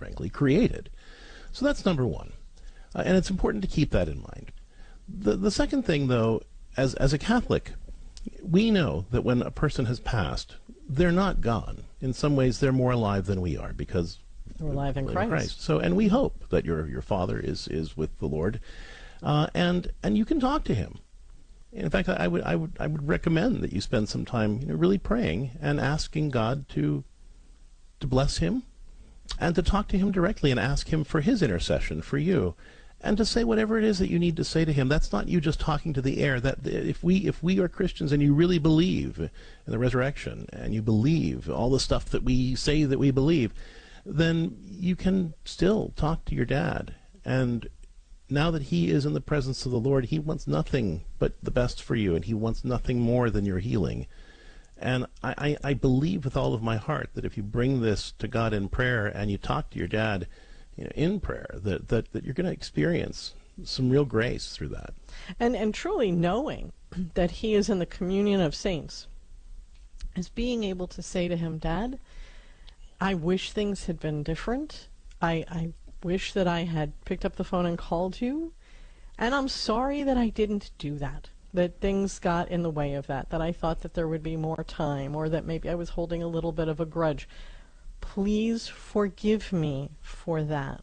frankly, created. So that's number one. And it's important to keep that in mind. The second thing, though, as a Catholic, we know that when a person has passed, they're not gone. In some ways, they're more alive than we are because we're alive in Christ. So, and we hope that your father is with the Lord, and you can talk to him. In fact, I would recommend that you spend some time, really praying and asking God to bless him, and to talk to him directly and ask him for his intercession for you, and to say whatever it is that you need to say to him. That's not you just talking to the air. That if we are Christians and you really believe in the resurrection and you believe all the stuff that we say that we believe, then you can still talk to your dad. And now that he is in the presence of the Lord, he wants nothing but the best for you, and he wants nothing more than your healing. And I believe with all of my heart that if you bring this to God in prayer and you talk to your dad in prayer, that you're going to experience some real grace through that. And truly knowing that he is in the communion of saints is being able to say to him, Dad, I wish things had been different. I wish that I had picked up the phone and called you, and I'm sorry that I didn't do that. That things got in the way of that I thought that there would be more time, or that maybe I was holding a little bit of a grudge. Please forgive me for that.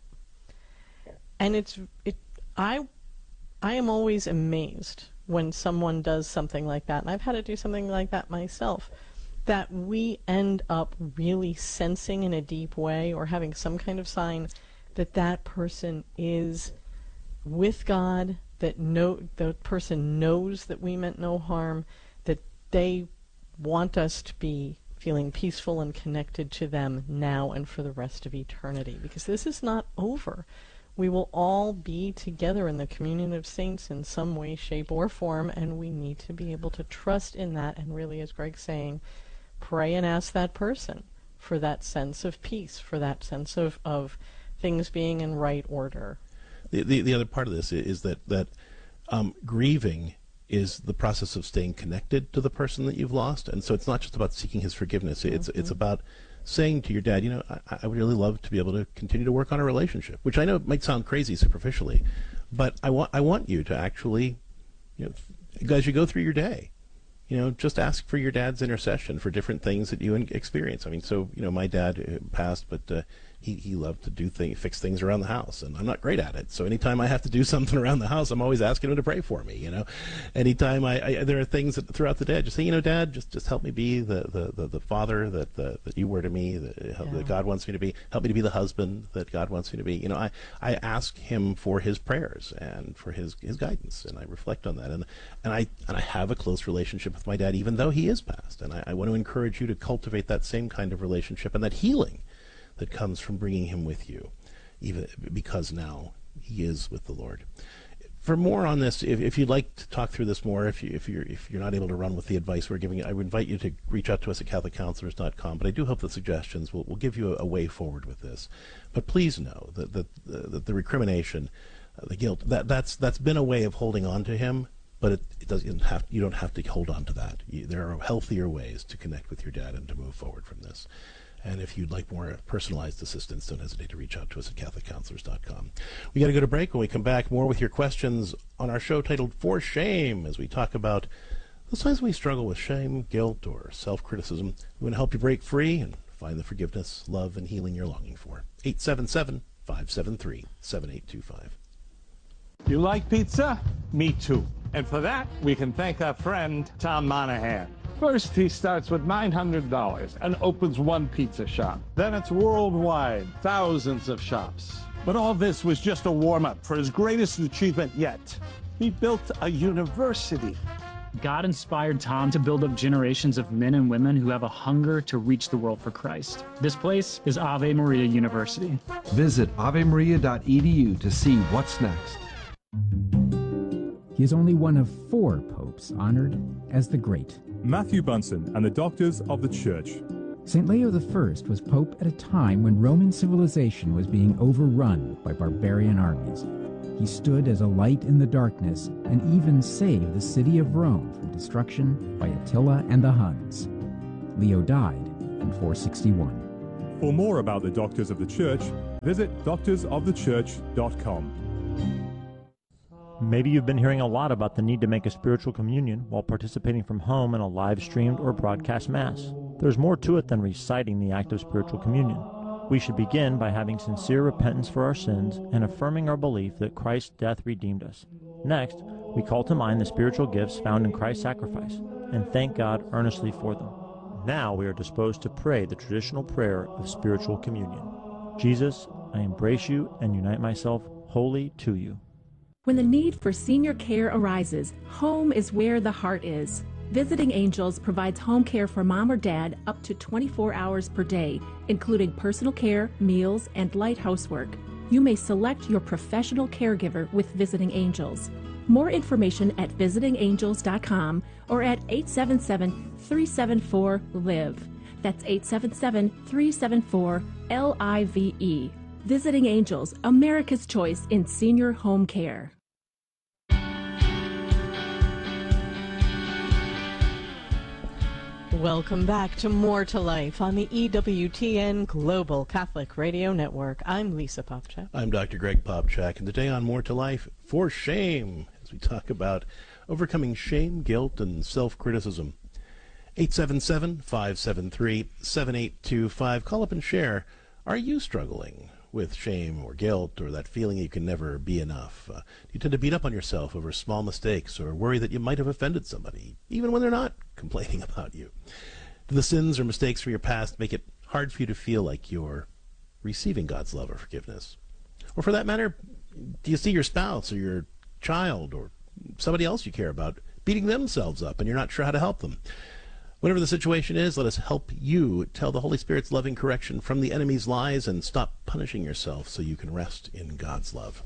And I am always amazed when someone does something like that, and I've had to do something like that myself, that we end up really sensing in a deep way, or having some kind of sign that that person is with God, that the person knows that we meant no harm, that they want us to be feeling peaceful and connected to them now and for the rest of eternity. Because this is not over. We will all be together in the communion of saints in some way, shape, or form, and we need to be able to trust in that, and really, as Greg's saying, pray and ask that person for that sense of peace, for that sense of things being in right order. The other part of this is that grieving is the process of staying connected to the person that you've lost, and so it's not just about seeking his forgiveness. It's about saying to your dad, I would really love to be able to continue to work on a relationship, which I know might sound crazy superficially, but I want you to actually, as you go through your day, just ask for your dad's intercession for different things that you experience. I mean, so my dad passed, but he loved to fix things around the house, and I'm not great at it. So anytime I have to do something around the house, I'm always asking him to pray for me. Anytime there are things throughout the day, I just say, Dad, just help me be the father that you were to me, that God wants me to be. Help me to be the husband that God wants me to be. I ask him for his prayers and for his guidance, and I reflect on that. And I have a close relationship with my dad, even though he is passed. And I want to encourage you to cultivate that same kind of relationship and that healing that comes from bringing him with you, even because now he is with the Lord. For more on this, if you'd like to talk through this more, if you're not able to run with the advice we're giving, I would invite you to reach out to us at CatholicCounselors.com. But I do hope the suggestions will give you a way forward with this. But please know that the recrimination, the guilt, that's been a way of holding on to him. But it doesn't have. You don't have to hold on to that. There are healthier ways to connect with your dad and to move forward from this. And if you'd like more personalized assistance, don't hesitate to reach out to us at CatholicCounselors.com. We got to go to break. When we come back, more with your questions on our show titled For Shame, as we talk about the times we struggle with shame, guilt, or self-criticism. We want to help you break free and find the forgiveness, love, and healing you're longing for. 877-573-7825. You like pizza? Me too. And for that, we can thank our friend Tom Monahan. First, he starts with $900 and opens one pizza shop. Then it's worldwide, thousands of shops. But all this was just a warm-up for his greatest achievement yet. He built a university. God inspired Tom to build up generations of men and women who have a hunger to reach the world for Christ. This place is Ave Maria University. Visit avemaria.edu to see what's next. He is only one of 4 popes honored as the Great. Matthew Bunson and the Doctors of the Church. St. Leo I was pope at a time when Roman civilization was being overrun by barbarian armies. He stood as a light in the darkness and even saved the city of Rome from destruction by Attila and the Huns. Leo died in 461. For more about the Doctors of the Church, Visit doctorsofthechurch.com. Maybe you've been hearing a lot about the need to make a spiritual communion while participating from home in a live-streamed or broadcast Mass. There's more to it than reciting the act of spiritual communion. We should begin by having sincere repentance for our sins and affirming our belief that Christ's death redeemed us. Next, we call to mind the spiritual gifts found in Christ's sacrifice and thank God earnestly for them. Now we are disposed to pray the traditional prayer of spiritual communion. Jesus, I embrace you and unite myself wholly to you. When the need for senior care arises, home is where the heart is. Visiting Angels provides home care for mom or dad up to 24 hours per day, including personal care, meals, and light housework. You may select your professional caregiver with Visiting Angels. More information at visitingangels.com or at 877-374-LIVE. That's 877-374-LIVE. Visiting Angels, America's choice in senior home care. Welcome back to More to Life on the EWTN Global Catholic Radio Network. I'm Lisa Popchak. I'm Dr. Greg Popchak, and today on More to Life, For Shame, as we talk about overcoming shame, guilt, and self-criticism. 877-573-7825. Call up and share. Are you struggling with shame or guilt or that feeling you can never be enough? Do you tend to beat up on yourself over small mistakes or worry that you might have offended somebody, even when they're not complaining about you? Do the sins or mistakes from your past make it hard for you to feel like you're receiving God's love or forgiveness? Or for that matter, do you see your spouse or your child or somebody else you care about beating themselves up and you're not sure how to help them? Whatever the situation is, let us help you tell the Holy Spirit's loving correction from the enemy's lies and stop punishing yourself so you can rest in God's love.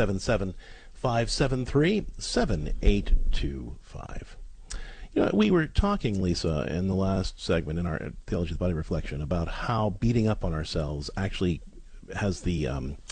877-573-7825. You know, we were talking, Lisa, in the last segment in our Theology of the Body reflection about how beating up on ourselves actually has the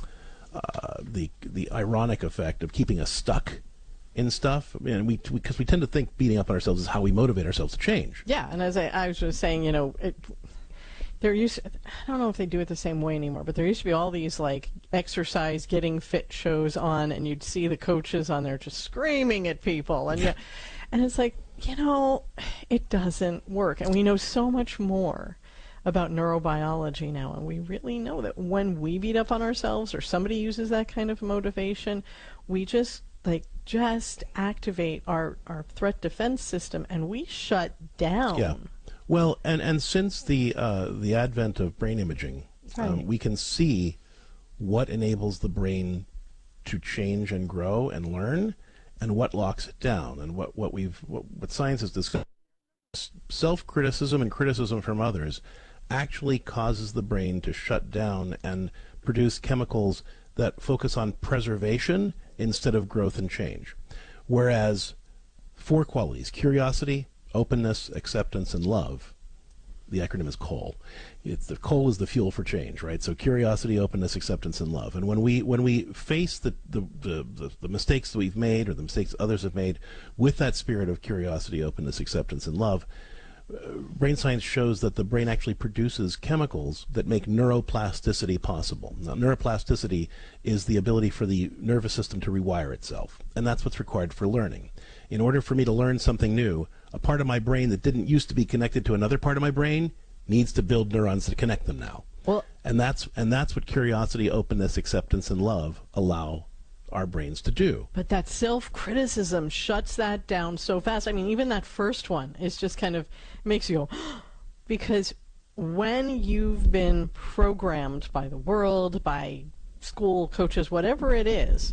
ironic effect of keeping us stuck in stuff, and because we tend to think beating up on ourselves is how we motivate ourselves to change. Yeah, and as I was just saying, you know, I don't know if they do it the same way anymore, but there used to be all these like exercise getting fit shows on, and you'd see the coaches on there just screaming at people, and and it's like, you know, it doesn't work, and we know so much more about neurobiology now, and we really know that when we beat up on ourselves or somebody uses that kind of motivation, we just activate our threat defense system and we shut down. Yeah. Well, and since the advent of brain imaging, we can see what enables the brain to change and grow and learn, and what locks it down. And what science has discovered, self-criticism and criticism from others actually causes the brain to shut down and produce chemicals that focus on preservation instead of growth and change. Whereas 4 qualities, curiosity, openness, acceptance, and love, the acronym is COAL. The COAL is the fuel for change, right? So curiosity, openness, acceptance, and love. And when we face the mistakes that we've made or the mistakes others have made with that spirit of curiosity, openness, acceptance, and love, brain science shows that the brain actually produces chemicals that make neuroplasticity possible. Now, neuroplasticity is the ability for the nervous system to rewire itself, and that's what's required for learning. In order for me to learn something new, a part of my brain that didn't used to be connected to another part of my brain needs to build neurons to connect them now. Well, and that's what curiosity, openness, acceptance, and love allow our brains to do. But that self-criticism shuts that down so fast. I mean, even that first one is just kind of makes you go, because when you've been programmed by the world, by school, coaches, whatever it is,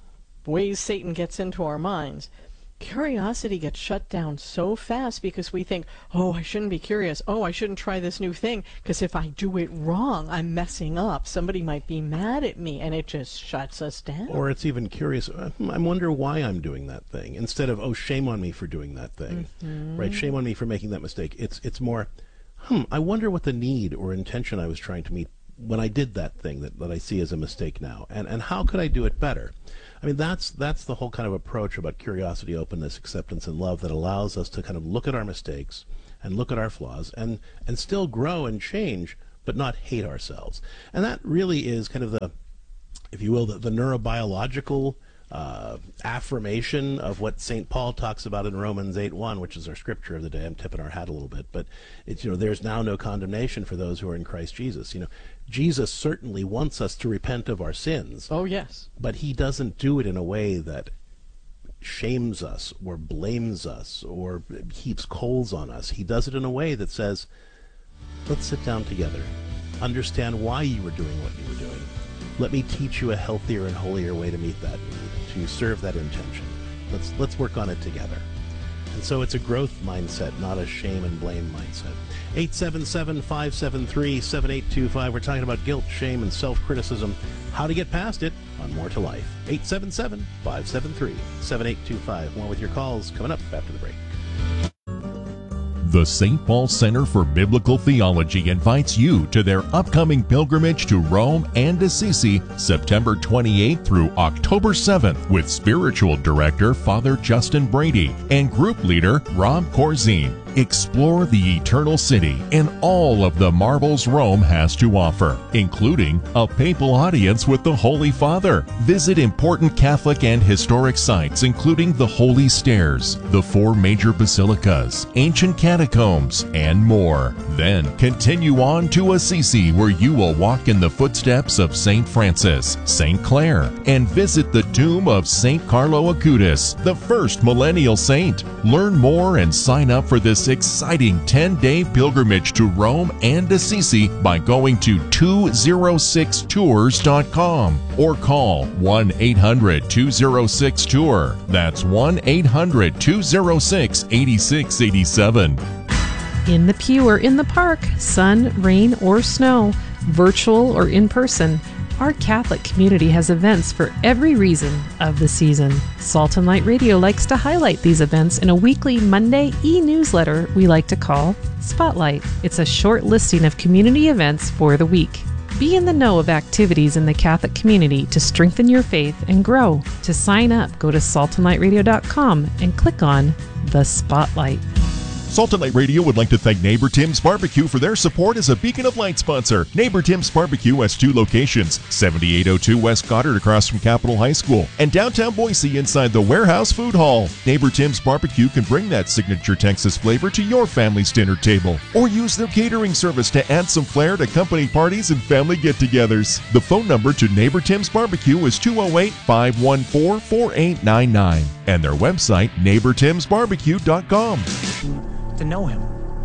ways Satan gets into our minds, curiosity gets shut down so fast because we think, oh, I shouldn't be curious. Oh, I shouldn't try this new thing because if I do it wrong, I'm messing up. Somebody might be mad at me, and it just shuts us down. Or it's even curious, I wonder why I'm doing that thing, instead of, oh, shame on me for doing that thing. Right? Shame on me for making that mistake. It's more, I wonder what the need or intention I was trying to meet when I did that thing that I see as a mistake now, and how could I do it better? I mean, that's the whole kind of approach about curiosity, openness, acceptance, and love that allows us to kind of look at our mistakes and look at our flaws and still grow and change, but not hate ourselves. And that really is kind of the, if you will, the neurobiological affirmation of what St. Paul talks about in Romans 8:1, which is our scripture of the day. I'm tipping our hat a little bit, but it's, there's now no condemnation for those who are in Christ Jesus. Jesus certainly wants us to repent of our sins. Oh, yes. But he doesn't do it in a way that shames us or blames us or heaps coals on us. He does it in a way that says, let's sit down together, understand why you were doing what you were doing. Let me teach you a healthier and holier way to meet that need, to serve that intention. Let's work on it together. And so it's a growth mindset, not a shame and blame mindset. 877-573-7825. We're talking about guilt, shame, and self-criticism. How to get past it on More to Life. 877-573-7825. More with your calls coming up after the break. The St. Paul Center for Biblical Theology invites you to their upcoming pilgrimage to Rome and Assisi, September 28th through October 7th, with Spiritual Director Father Justin Brady and Group Leader Rob Corzine. Explore the Eternal City and all of the marvels Rome has to offer, including a papal audience with the Holy Father. Visit important Catholic and historic sites, including the Holy Stairs, the 4 major basilicas, ancient catacombs, and more. Then continue on to Assisi, where you will walk in the footsteps of St. Francis, St. Clare, and visit the tomb of St. Carlo Acutis, the first millennial saint. Learn more and sign up for this exciting 10-day pilgrimage to Rome and Assisi by going to 206tours.com or call 1-800-206-TOUR. That's 1-800-206-8687. In the pew or in the park, sun, rain, or snow, virtual or in person, our Catholic community has events for every reason of the season. Salt and Light Radio likes to highlight these events in a weekly Monday e-newsletter we like to call Spotlight. It's a short listing of community events for the week. Be in the know of activities in the Catholic community to strengthen your faith and grow. To sign up, go to saltandlightradio.com and click on the Spotlight. Salt and Light Radio would like to thank Neighbor Tim's Barbecue for their support as a Beacon of Light sponsor. Neighbor Tim's Barbecue has 2 locations, 7802 West Goddard across from Capitol High School, and downtown Boise inside the Warehouse Food Hall. Neighbor Tim's Barbecue can bring that signature Texas flavor to your family's dinner table, or use their catering service to add some flair to company parties and family get-togethers. The phone number to Neighbor Tim's Barbecue is 208-514-4899, and their website, neighbortimsbarbecue.com. To know him.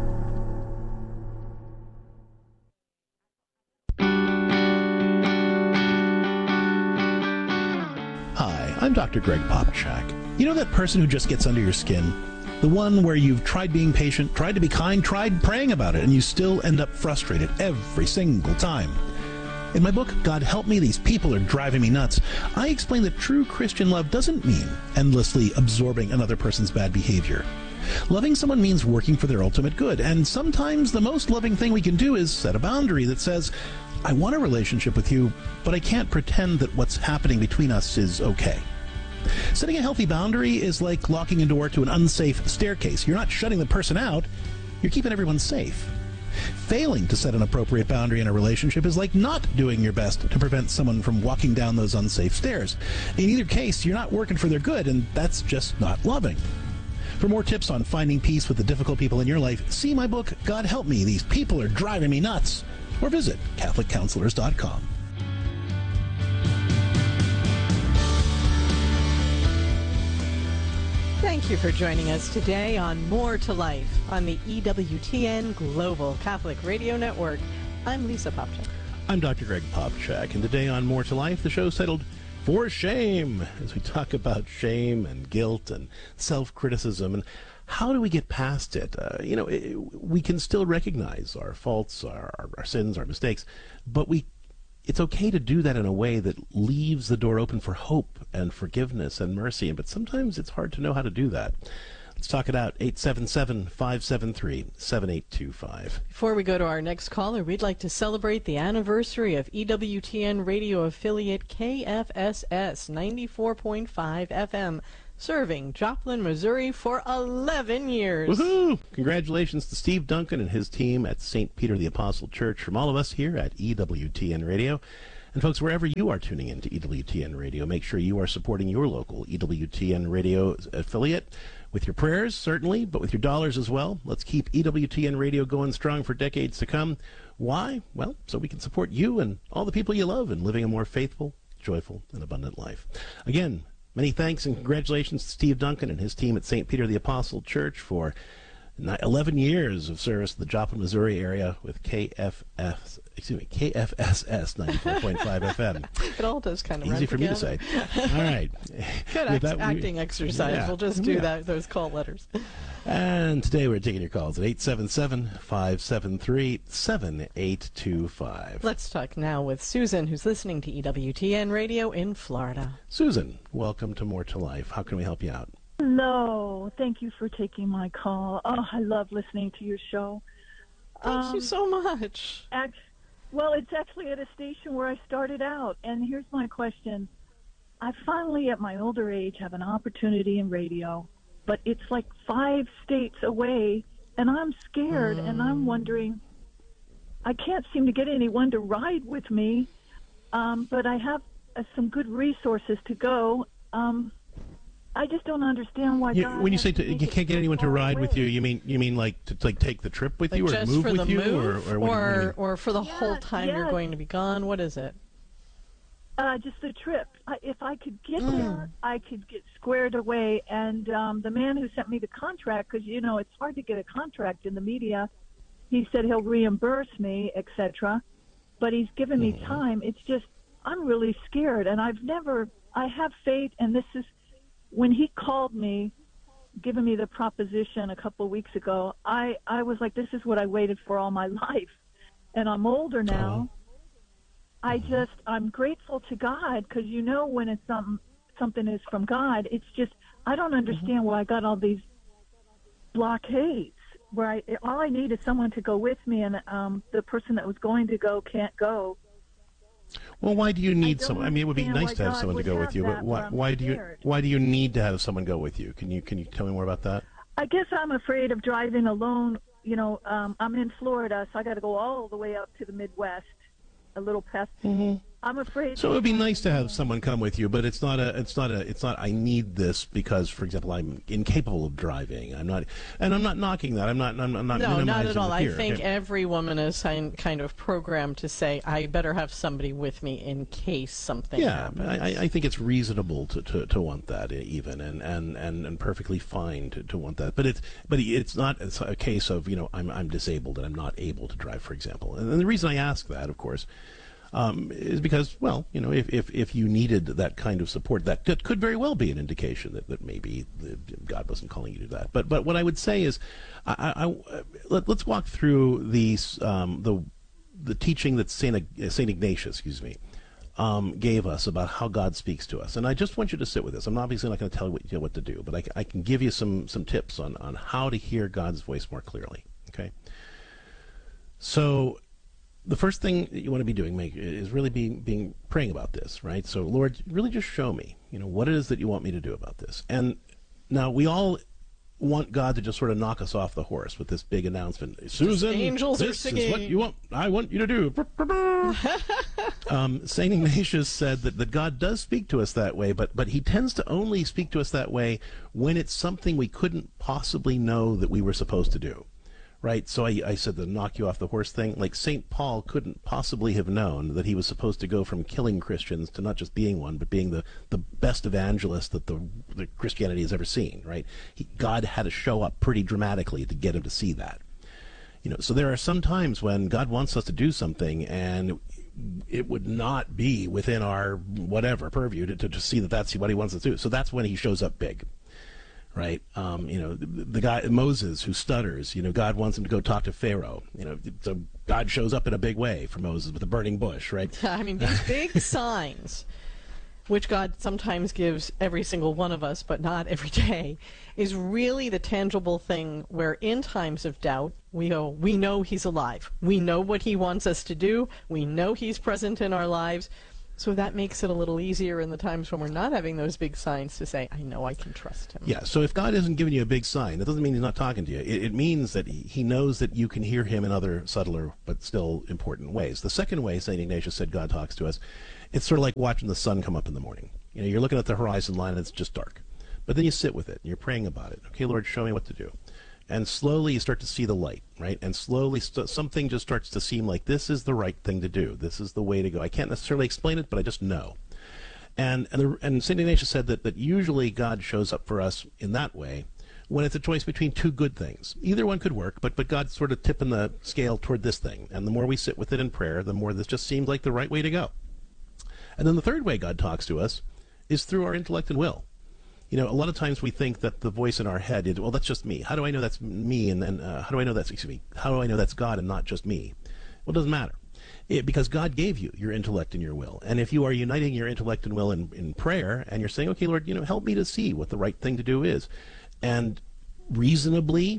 Hi, I'm Dr. Greg Popchak. You know that person who just gets under your skin? The one where you've tried being patient, tried to be kind, tried praying about it, and you still end up frustrated every single time. In my book, God Help Me, These People Are Driving Me Nuts, I explain that true Christian love doesn't mean endlessly absorbing another person's bad behavior. Loving someone means working for their ultimate good, and sometimes the most loving thing we can do is set a boundary that says, I want a relationship with you, but I can't pretend that what's happening between us is okay. Setting a healthy boundary is like locking a door to an unsafe staircase. You're not shutting the person out, you're keeping everyone safe. Failing to set an appropriate boundary in a relationship is like not doing your best to prevent someone from walking down those unsafe stairs. In either case, you're not working for their good, and that's just not loving. For more tips on finding peace with the difficult people in your life, see my book, God Help Me, These People Are Driving Me Nuts, or visit CatholicCounselors.com. Thank you for joining us today on More to Life on the EWTN Global Catholic Radio Network. I'm Lisa Popchak. I'm Dr. Greg Popchak, and today on More to Life, the show's titled For Shame, as we talk about shame and guilt and self-criticism and how do we get past it. We can still recognize our faults, our sins, our mistakes, but it's okay to do that in a way that leaves the door open for hope and forgiveness and mercy, but sometimes it's hard to know how to do that. Let's talk it out. 877-573-7825. Before we go to our next caller, we'd like to celebrate the anniversary of EWTN radio affiliate KFSS 94.5 FM, serving Joplin, Missouri for 11 years. Woohoo! Congratulations to Steve Duncan and his team at St. Peter the Apostle Church from all of us here at EWTN Radio. And folks, wherever you are tuning in to EWTN Radio, make sure you are supporting your local EWTN Radio affiliate with your prayers, certainly, but with your dollars as well. Let's keep EWTN Radio going strong for decades to come. Why? Well, so we can support you and all the people you love in living a more faithful, joyful, and abundant life. Again, many thanks and congratulations to Steve Duncan and his team at St. Peter the Apostle Church for 11 years of service to the Joplin, Missouri area with KFSS 94.5 FM. It all does kind of easy for together. Me to say. All right. Good acting exercise. Yeah. We'll just do those call letters. And today we're taking your calls at 877-573-7825. Let's talk now with Susan, who's listening to EWTN Radio in Florida. Susan, welcome to More to Life. How can we help you out? Hello. Thank you for taking my call. Oh, I love listening to your show. Thank you so much. Well, it's actually at a station where I started out, and here's my question. I finally, at my older age, have an opportunity in radio, but it's like 5 states away, and I'm scared, and I'm wondering, I can't seem to get anyone to ride with me, but I have some good resources to go. I just don't understand why. When you say you can't get anyone to ride with you, you mean like to take the trip with you, or just move for with the you, move, or for the whole time you're going to be gone? What is it? Just the trip. If I could get there, I could get squared away. And the man who sent me the contract, because it's hard to get a contract in the media, he said he'll reimburse me, etc. But he's given me time. It's just I'm really scared, and I have faith, and this is. When he called me, giving me the proposition a couple of weeks ago, I was like, this is what I waited for all my life. And I'm older now. I'm grateful to God, because when it's something is from God, it's just, I don't understand why I got all these blockades where all I need is someone to go with me, and the person that was going to go can't go. Well, why do you need someone? I mean, it would be nice to have someone to go with you, but why do you need to have someone go with you? Can you tell me more about that? I guess I'm afraid of driving alone. I'm in Florida, so I got to go all the way up to the Midwest, a little past. I'm afraid. So it would be nice to have someone come with you, but it's not. I need this because, for example, I'm incapable of driving. I'm not knocking that. I'm not. No, not at all. I think every woman is kind of programmed to say, "I better have somebody with me in case something happens." I think it's reasonable to want that, even, and perfectly fine to want that. But it's not. It's a case of I'm disabled and I'm not able to drive, for example. And the reason I ask that, of course. Is because, if you needed that kind of support, that could very well be an indication that maybe God wasn't calling you to that. But what I would say is, let's walk through these the teaching that Saint Ignatius, gave us about how God speaks to us. And I just want you to sit with this. I'm obviously not going to tell you what to do, but I can give you some tips on how to hear God's voice more clearly. Okay, so. The first thing that you want to be doing is really being praying about this, right? So, Lord, really just show me, what it is that you want me to do about this. And now we all want God to just sort of knock us off the horse with this big announcement. Susan, angels this are singing. Is what you want. I want you to do. Saint Ignatius said that God does speak to us that way, but he tends to only speak to us that way when it's something we couldn't possibly know that we were supposed to do. Right, so I said the knock you off the horse thing. Like St. Paul couldn't possibly have known that he was supposed to go from killing Christians to not just being one, but being the best evangelist that the Christianity has ever seen. Right, God had to show up pretty dramatically to get him to see that. So there are some times when God wants us to do something, and it would not be within our whatever purview to see that that's what he wants us to do. So that's when he shows up big. Right, the guy Moses who stutters. God wants him to go talk to Pharaoh. So God shows up in a big way for Moses with a burning bush. Right. I mean, these big signs, which God sometimes gives every single one of us, but not every day, is really the tangible thing where, in times of doubt, we go, we know He's alive. We know what He wants us to do. We know He's present in our lives. So that makes it a little easier in the times when we're not having those big signs to say, I know I can trust him. Yeah, so if God isn't giving you a big sign, that doesn't mean he's not talking to you. It means that he knows that you can hear him in other subtler but still important ways. The second way St. Ignatius said God talks to us, it's sort of like watching the sun come up in the morning. You know, you're looking at the horizon line and it's just dark. But then you sit with it and you're praying about it. Okay, Lord, show me what to do. And slowly you start to see the light, right? And slowly something just starts to seem like this is the right thing to do. This is the way to go. I can't necessarily explain it, but I just know. And St. Ignatius said that usually God shows up for us in that way when it's a choice between two good things. Either one could work, but God's sort of tipping the scale toward this thing. And the more we sit with it in prayer, the more this just seems like the right way to go. And then the third way God talks to us is through our intellect and will. You know, a lot of times we think that the voice in our head is, well, that's just me. How do I know that's me? And how do I know that's God and not just me? Well, it doesn't matter. Because God gave you your intellect and your will. And if you are uniting your intellect and will in prayer, and you're saying, okay, Lord, help me to see what the right thing to do is. And reasonably,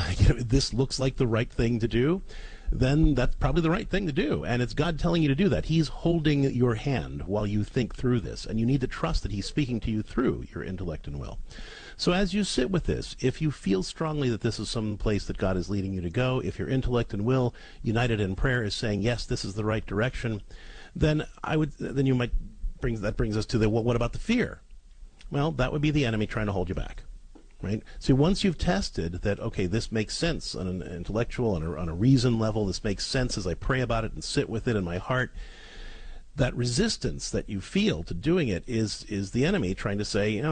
this looks like the right thing to do, then that's probably the right thing to do. And it's God telling you to do that. He's holding your hand while you think through this. And you need to trust that he's speaking to you through your intellect and will. So as you sit with this, if you feel strongly that this is some place that God is leading you to go, if your intellect and will united in prayer is saying, yes, this is the right direction, then you might brings us to what about the fear? Well, that would be the enemy trying to hold you back. Right? So once you've tested that, okay, this makes sense on an intellectual, on a reason level, this makes sense as I pray about it and sit with it in my heart, that resistance that you feel to doing it is the enemy trying to say,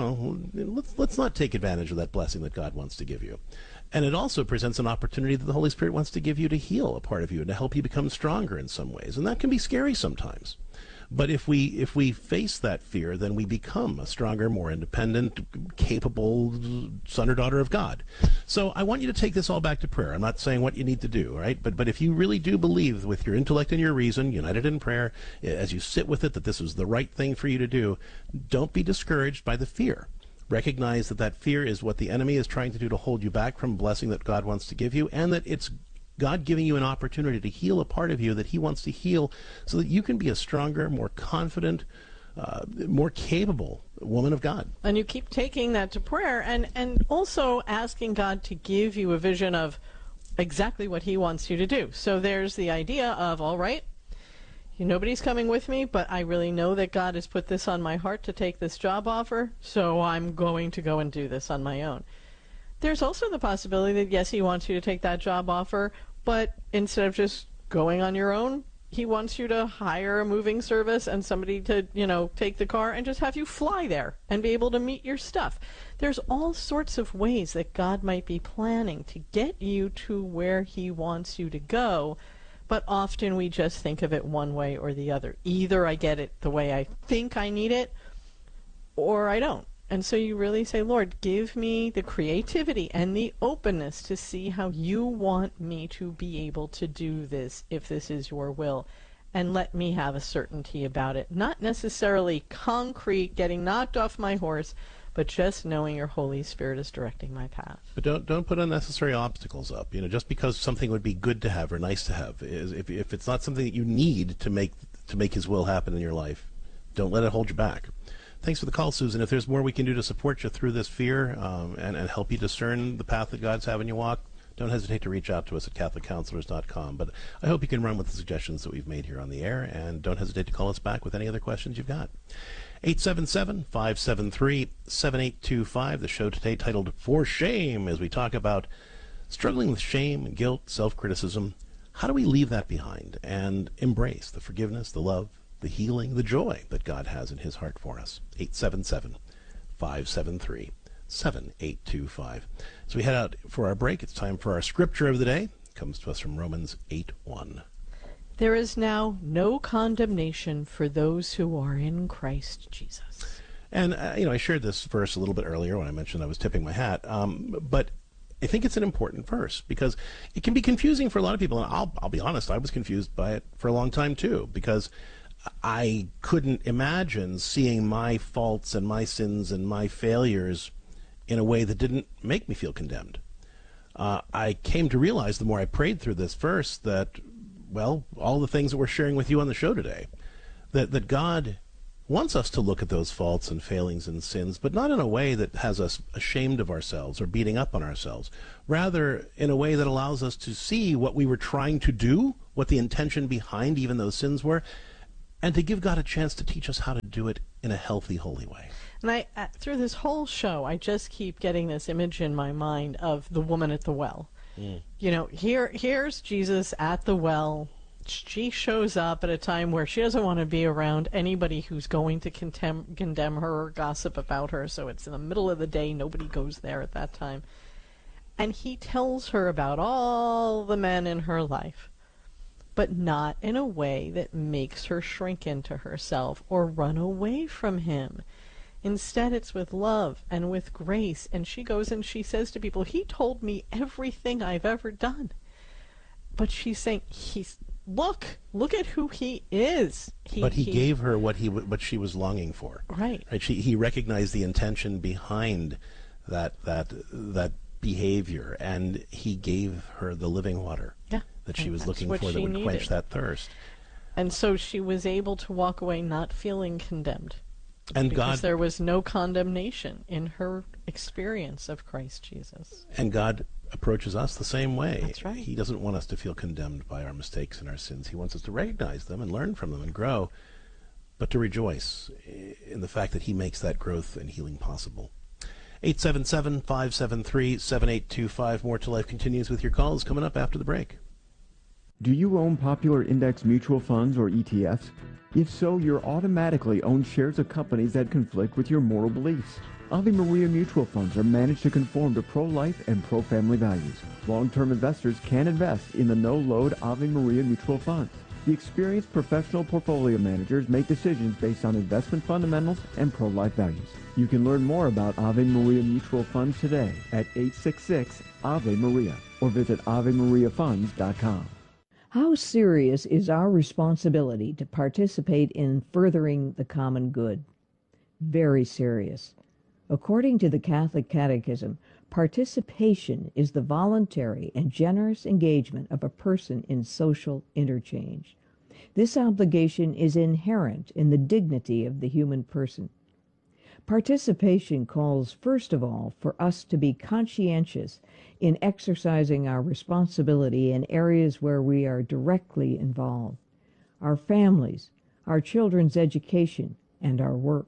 let's not take advantage of that blessing that God wants to give you. And it also presents an opportunity that the Holy Spirit wants to give you to heal a part of you and to help you become stronger in some ways. And that can be scary sometimes. But if we face that fear, then we become a stronger, more independent, capable son or daughter of God. So I want you to take this all back to prayer. I'm not saying what you need to do, right? But if you really do believe with your intellect and your reason, united in prayer, as you sit with it, that this is the right thing for you to do, don't be discouraged by the fear. Recognize that fear is what the enemy is trying to do to hold you back from a blessing that God wants to give you, and that it's God giving you an opportunity to heal a part of you that he wants to heal so that you can be a stronger, more confident, more capable woman of God. And you keep taking that to prayer and also asking God to give you a vision of exactly what he wants you to do. So there's the idea of, all right, nobody's coming with me, but I really know that God has put this on my heart to take this job offer, so I'm going to go and do this on my own. There's also the possibility that, yes, he wants you to take that job offer, but instead of just going on your own, he wants you to hire a moving service and somebody to, take the car and just have you fly there and be able to meet your stuff. There's all sorts of ways that God might be planning to get you to where he wants you to go, but often we just think of it one way or the other. Either I get it the way I think I need it, or I don't. And so you really say, Lord, give me the creativity and the openness to see how you want me to be able to do this, if this is your will. And let me have a certainty about it. Not necessarily concrete, getting knocked off my horse, but just knowing your Holy Spirit is directing my path. But don't put unnecessary obstacles up. Just because something would be good to have or nice to have, if it's not something that you need to make his will happen in your life, don't let it hold you back. Thanks for the call, Susan. If there's more we can do to support you through this fear and help you discern the path that God's having you walk, don't hesitate to reach out to us at CatholicCounselors.com. But I hope you can run with the suggestions that we've made here on the air, and don't hesitate to call us back with any other questions you've got. 877-573-7825, the show today titled For Shame, as we talk about struggling with shame, guilt, self-criticism. How do we leave that behind and embrace the forgiveness, the love, the healing, the joy that God has in his heart for us? 877-573-7825. As we head out for our break, it's time for our scripture of the day. It comes to us from Romans 8:1. There is now no condemnation for those who are in Christ Jesus. And, I shared this verse a little bit earlier when I mentioned I was tipping my hat, but I think it's an important verse because it can be confusing for a lot of people. And I'll be honest, I was confused by it for a long time too, because I couldn't imagine seeing my faults and my sins and my failures in a way that didn't make me feel condemned. I came to realize the more I prayed through this verse that, well, all the things that we're sharing with you on the show today, that God wants us to look at those faults and failings and sins, but not in a way that has us ashamed of ourselves or beating up on ourselves. Rather, in a way that allows us to see what we were trying to do, what the intention behind even those sins were, and to give God a chance to teach us how to do it in a healthy, holy way. And I, through this whole show, I just keep getting this image in my mind of the woman at the well. You know, here's Jesus at the well. She shows up at a time where she doesn't want to be around anybody who's going to condemn her or gossip about her. So it's in the middle of the day. Nobody goes there at that time. And he tells her about all the men in her life, but not in a way that makes her shrink into herself or run away from him. Instead, it's with love and with grace. And she goes and she says to people, he told me everything I've ever done. But she's saying, look at who he is. But he gave her what she was longing for. Right. He recognized the intention behind that behavior, and he gave her the living water that she was looking for that would quench that thirst. And so she was able to walk away not feeling condemned. And because there was no condemnation in her experience of Christ Jesus. And God approaches us the same way. That's right. He doesn't want us to feel condemned by our mistakes and our sins. He wants us to recognize them and learn from them and grow, but to rejoice in the fact that he makes that growth and healing possible. 877-573-7825. More to Life continues with your calls coming up after the break. Do you own popular index mutual funds or ETFs? If so, you're automatically own shares of companies that conflict with your moral beliefs. Ave Maria mutual funds are managed to conform to pro-life and pro-family values. Long-term investors can invest in the no-load Ave Maria mutual funds. The experienced professional portfolio managers make decisions based on investment fundamentals and pro-life values. You can learn more about Ave Maria mutual funds today at 866-AVE-MARIA or visit AveMariaFunds.com. How serious is our responsibility to participate in furthering the common good? Very serious. According to the Catholic Catechism, participation is the voluntary and generous engagement of a person in social interchange. This obligation is inherent in the dignity of the human person. Participation calls, first of all, for us to be conscientious in exercising our responsibility in areas where we are directly involved: our families, our children's education, and our work.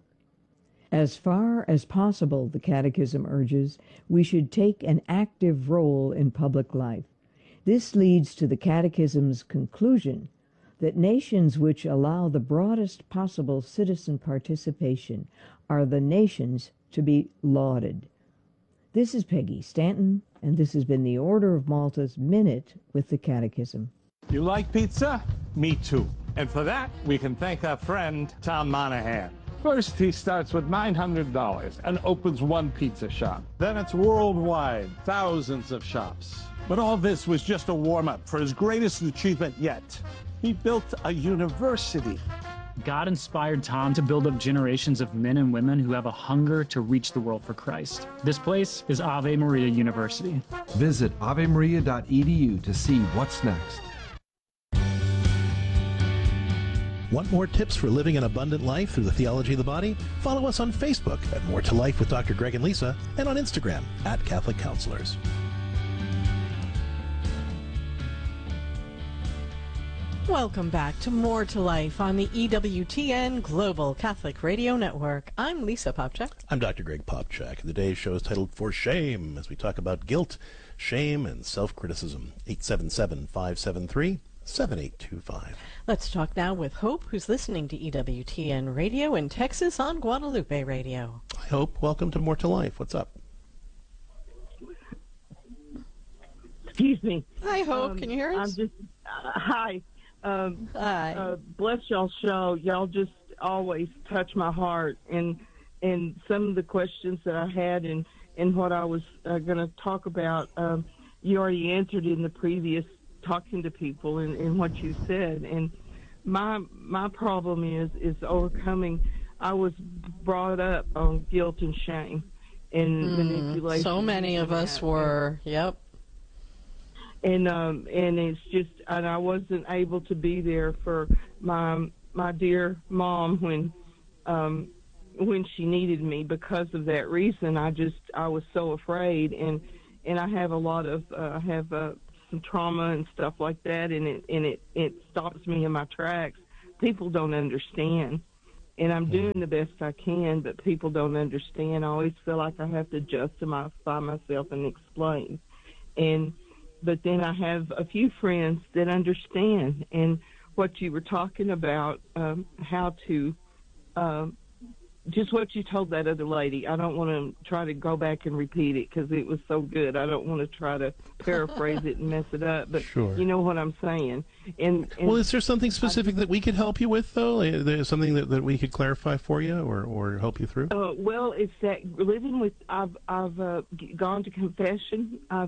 As far as possible, the Catechism urges, we should take an active role in public life. This leads to the Catechism's conclusion that nations which allow the broadest possible citizen participation are the nations to be lauded. This is Peggy Stanton, and this has been the Order of Malta's Minute with the Catechism. You like pizza? Me too. And for that, we can thank our friend Tom Monahan. First, he starts with $900 and opens one pizza shop. Then it's worldwide, thousands of shops. But all this was just a warm-up for his greatest achievement yet. He built a university. God inspired Tom to build up generations of men and women who have a hunger to reach the world for Christ. This place is Ave Maria University. Visit avemaria.edu to see what's next. Want more tips for living an abundant life through the theology of the body? Follow us on Facebook at More to Life with Dr. Greg and Lisa, and on Instagram at Catholic Counselors. Welcome back to More to Life on the EWTN Global Catholic Radio Network. I'm Lisa Popchak. I'm Dr. Greg Popchak. Today's show is titled For Shame, as we talk about guilt, shame, and self-criticism. 877-573-7825. Let's talk now with Hope, who's listening to EWTN Radio in Texas on Guadalupe Radio. Hi, Hope. Welcome to More to Life. What's up? Excuse me. Hi, Hope. Can you hear us? Hi. Hi. Bless y'all's show. Y'all just always touch my heart. And some of the questions that I had and what I was going to talk about, you already answered in the previous talking to people and what you said. And my problem is overcoming. I was brought up on guilt and shame and manipulation. So many of us were. Yep. And it's just, and I wasn't able to be there for my my dear mom when she needed me. Because of that reason, I was so afraid, and I have a lot of some trauma and stuff like that, and it stops me in my tracks. People don't understand, and I'm doing the best I can, but people don't understand. I always feel like I have to justify myself and explain, but then I have a few friends that understand. And what you were talking about, how to just what you told that other lady. I don't want to try to go back and repeat it because it was so good. I don't want to try to paraphrase it and mess it up, but Sure. You know what I'm saying. And Well, is there something specific that we could help you with, though? There's something that we could clarify for you or help you through? Well, it's that living with. I've gone to confession. I've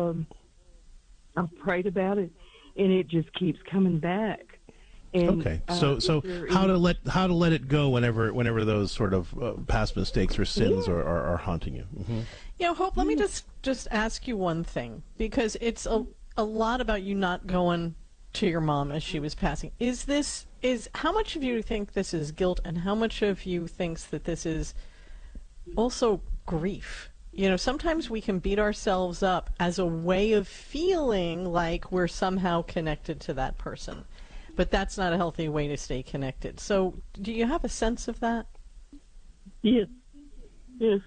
prayed about it, and it just keeps coming back. And, okay, so how to let it go whenever those sort of past mistakes or sins are haunting you. Mm-hmm. Hope, let me just ask you one thing, because it's a lot about you not going to your mom as she was passing. How much of you think this is guilt, and how much of you thinks that this is also grief? Sometimes we can beat ourselves up as a way of feeling like we're somehow connected to that person. But that's not a healthy way to stay connected. So do you have a sense of that? Yes. Yes.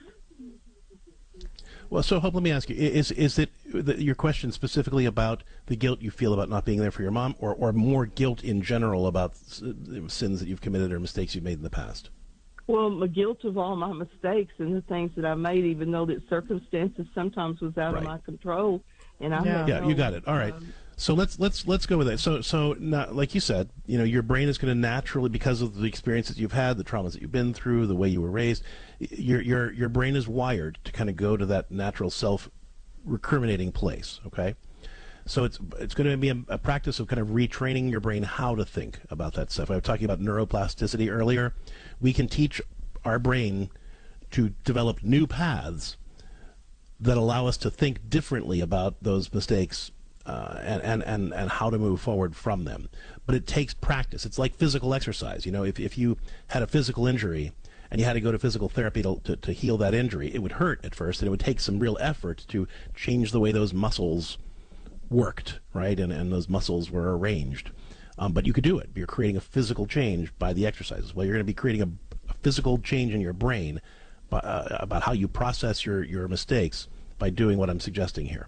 Well, so Hope, let me ask you, is it your question specifically about the guilt you feel about not being there for your mom, or more guilt in general about sins that you've committed or mistakes you've made in the past? Well, the guilt of all my mistakes and the things that I made, even though that circumstances sometimes was out of my control. And I you got it. All right. So let's go with that. So now, like you said, your brain is going to naturally, because of the experiences you've had, the traumas that you've been through, the way you were raised, your brain is wired to kind of go to that natural self-recriminating place. Okay, so it's going to be a practice of kind of retraining your brain how to think about that stuff. I was talking about neuroplasticity earlier. We can teach our brain to develop new paths that allow us to think differently about those mistakes. And how to move forward from them. But it takes practice. It's like physical exercise. If you had a physical injury and you had to go to physical therapy to heal that injury, it would hurt at first, and it would take some real effort to change the way those muscles worked, right? And those muscles were arranged. But you could do it. You're creating a physical change by the exercises. Well, you're going to be creating a physical change in your brain about how you process your mistakes by doing what I'm suggesting here.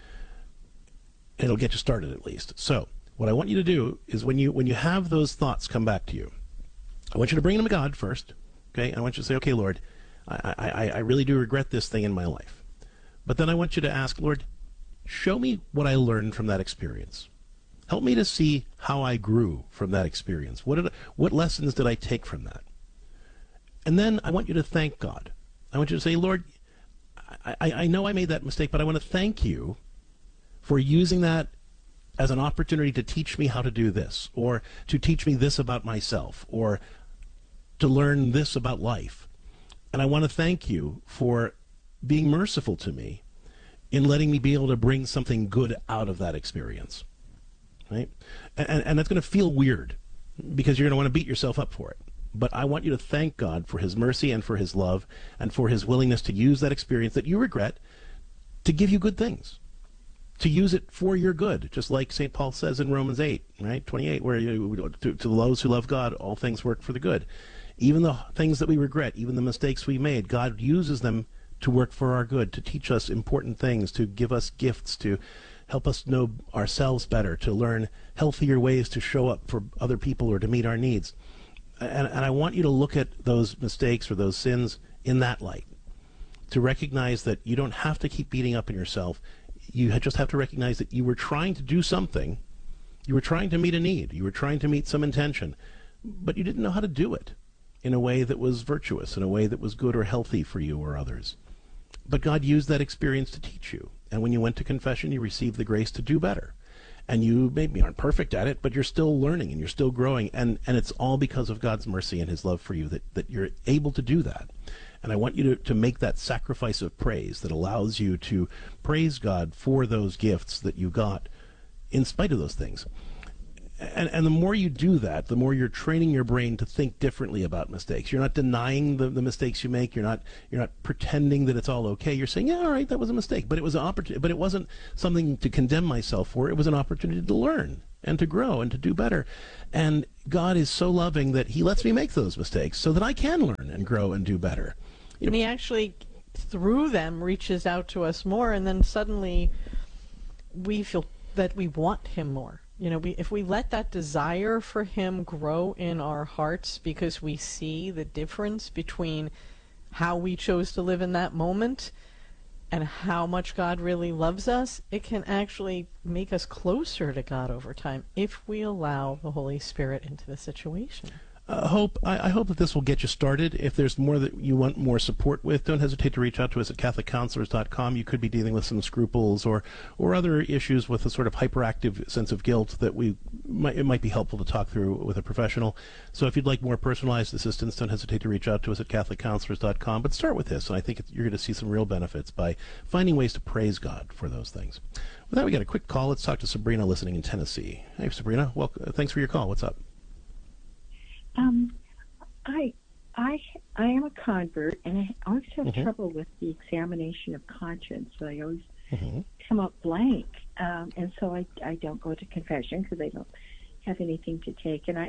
It'll get you started at least. So what I want you to do is when you have those thoughts come back to you, I want you to bring them to God first, okay? And I want you to say, okay, Lord, I really do regret this thing in my life. But then I want you to ask, Lord, show me what I learned from that experience. Help me to see how I grew from that experience. What lessons did I take from that? And then I want you to thank God. I want you to say, Lord, I know I made that mistake, but I want to thank you for using that as an opportunity to teach me how to do this, or to teach me this about myself, or to learn this about life. And I want to thank you for being merciful to me in letting me be able to bring something good out of that experience. Right? And that's going to feel weird, because you're going to want to beat yourself up for it. But I want you to thank God for his mercy and for his love and for his willingness to use that experience that you regret to give you good things. To use it for your good, just like St. Paul says in Romans 8, right, 28, where to those who love God, all things work for the good. Even the things that we regret, even the mistakes we made, God uses them to work for our good, to teach us important things, to give us gifts, to help us know ourselves better, to learn healthier ways to show up for other people or to meet our needs. And I want you to look at those mistakes or those sins in that light, to recognize that you don't have to keep beating up on yourself. You just have to recognize that you were trying to do something. You were trying to meet a need. You were trying to meet some intention, but you didn't know how to do it in a way that was virtuous, in a way that was good or healthy for you or others. But God used that experience to teach you. And when you went to confession, you received the grace to do better. And you maybe aren't perfect at it, but you're still learning and you're still growing. And it's all because of God's mercy and his love for you that you're able to do that. And I want you to make that sacrifice of praise that allows you to praise God for those gifts that you got in spite of those things. And the more you do that, the more you're training your brain to think differently about mistakes. You're not denying the mistakes you make. You're not pretending that it's all okay. You're saying, yeah, all right, that was a mistake, but it was an opportunity. But it wasn't something to condemn myself for. It was an opportunity to learn and to grow and to do better. And God is so loving that He lets me make those mistakes so that I can learn and grow and do better. And He actually, through them, reaches out to us more, and then suddenly we feel that we want Him more. If we let that desire for Him grow in our hearts because we see the difference between how we chose to live in that moment and how much God really loves us, it can actually make us closer to God over time if we allow the Holy Spirit into the situation. I hope that this will get you started. If there's more that you want more support with, don't hesitate to reach out to us at CatholicCounselors.com. You could be dealing with some scruples or other issues with a sort of hyperactive sense of guilt that it might be helpful to talk through with a professional. So if you'd like more personalized assistance, don't hesitate to reach out to us at CatholicCounselors.com. But start with this, and I think you're going to see some real benefits by finding ways to praise God for those things. With that, we got a quick call. Let's talk to Sabrina listening in Tennessee. Hey, Sabrina. Welcome. Thanks for your call. What's up? I am a convert, and I always have trouble with the examination of conscience. So I always come up blank, and so I don't go to confession because I don't have anything to take, and I